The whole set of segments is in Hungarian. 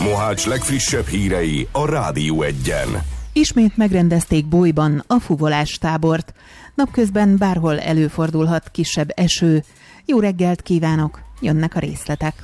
Mohács legfrissebb hírei a Rádió Egyen. Ismét megrendezték Bolyban a fuvolástábort. Napközben bárhol előfordulhat kisebb eső. Jó reggelt kívánok, jönnek a részletek.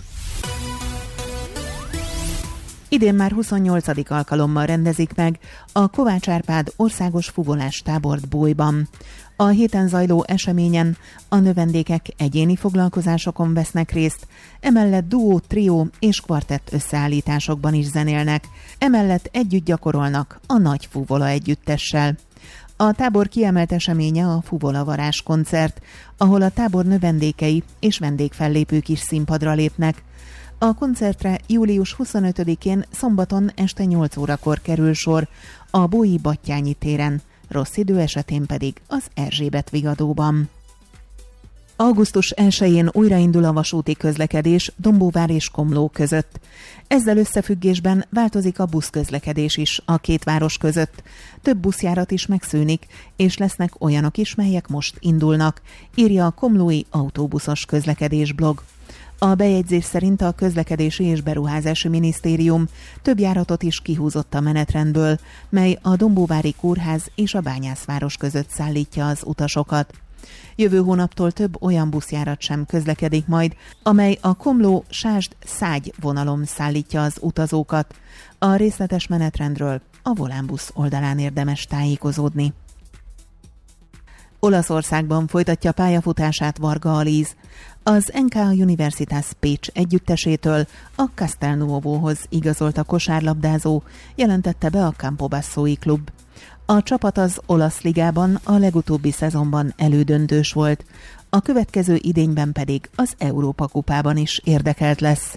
Idén már 28. alkalommal rendezik meg a Kovács Árpád országos fuvolástábort Bolyban. A héten zajló eseményen a növendékek egyéni foglalkozásokon vesznek részt, emellett duó, trió és kvartett összeállításokban is zenélnek, emellett együtt gyakorolnak a Nagy Fuvola együttessel. A tábor kiemelt eseménye a Fuvolavarás koncert, ahol a tábor növendékei és vendégfellépők is színpadra lépnek. A koncertre július 25-én szombaton este 8 órakor kerül sor a Bólyi Battyányi téren, rossz idő esetén pedig az Erzsébet vigadóban. Augusztus 1-én újraindul a vasúti közlekedés Dombóvár és Komló között. Ezzel összefüggésben változik a buszközlekedés is a két város között. Több buszjárat is megszűnik, és lesznek olyanok is, melyek most indulnak, írja a Komlói Autóbuszos Közlekedés blog. A bejegyzés szerint a Közlekedési és Beruházási Minisztérium több járatot is kihúzott a menetrendből, mely a Dombóvári Kórház és a Bányászváros között szállítja az utasokat. Jövő hónaptól több olyan buszjárat sem közlekedik majd, amely a Komló-Sásd-Szágy vonalon szállítja az utazókat. A részletes menetrendről a Volánbusz oldalán érdemes tájékozódni. Olaszországban folytatja pályafutását Varga Alíz. Az NK Universitas Pécs együttesétől a Castelnuovohoz igazolt a kosárlabdázó, jelentette be a Campobassoi klub. A csapat az olasz ligában a legutóbbi szezonban elődöntős volt, a következő idényben pedig az Európa-kupában is érdekelt lesz.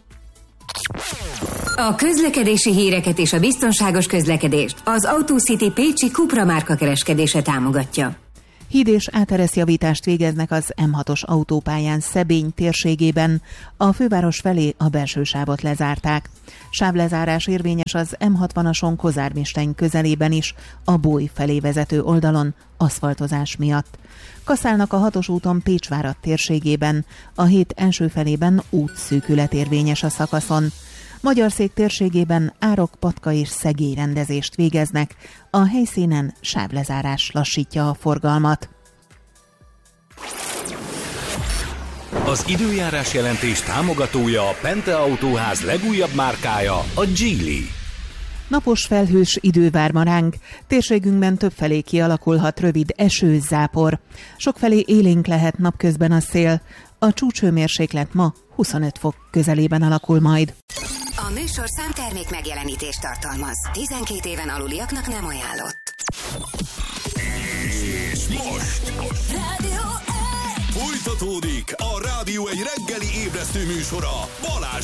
A közlekedési híreket és a biztonságos közlekedést az AutoCity pécsi Cupra márka kereskedése támogatja. Híd- és átereszjavítást végeznek az M6-os autópályán Szebény térségében, a főváros felé a belső sávot lezárták. Sávlezárás érvényes az M60-ason Kozármisteny közelében is, a Bóly felé vezető oldalon aszfaltozás miatt. Kaszálnak a 6-os úton Pécsvárad térségében, a hét első felében útszűkület érvényes a szakaszon. Magyarszék térségében Árok, Patka és Szegély rendezést végeznek, a helyszínen sávlezárás lassítja a forgalmat. Az időjárás jelentés támogatója a Pente Autóház legújabb márkája, a Geely. Napos felhős idő vár ma ránk, térségünkben többfelé kialakulhat rövid eső-zápor. Sokfelé élénk lehet napközben a szél, a csúcshőmérséklet ma 25 fok közelében alakul majd. A műsor számtermék megjelenítést tartalmaz. 12 éven aluliaknak nem ajánlott. És most Rádió folytatódik a Rádió egy reggeli ébresztő műsora Balázs